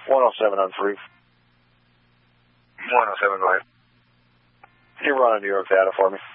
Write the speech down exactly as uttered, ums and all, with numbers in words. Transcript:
one oh seven on three. one oh seven, go ahead. Can you run a New York data for me?